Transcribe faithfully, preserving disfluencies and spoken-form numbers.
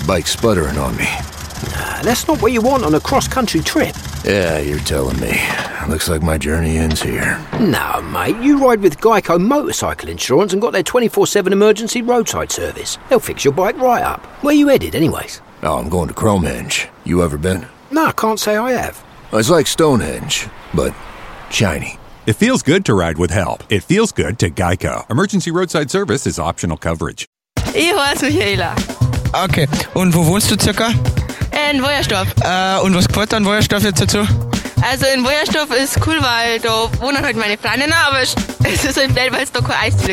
Bike's sputtering on me. Nah, that's not what you want on a cross-country trip. Yeah, you're telling me. Looks like my journey ends here. No, mate, you ride with Geico Motorcycle Insurance and got their twenty-four seven emergency roadside service. They'll fix your bike right up. Where you headed, anyways? Oh, I'm going to Cromehenge. You ever been? No, I can't say I have. It's like Stonehenge, but shiny. It feels good to ride with help. It feels good to Geico. Emergency roadside service is optional coverage. Ich heiße Michaela. Okay, und wo wohnst du circa? In Wojersdorf. Äh, und was gehört an Wojersdorf jetzt dazu? Also in Wojersdorf ist cool, weil da wohnen halt meine Freundinnen, aber es ist halt blöd, weil es da kein Eis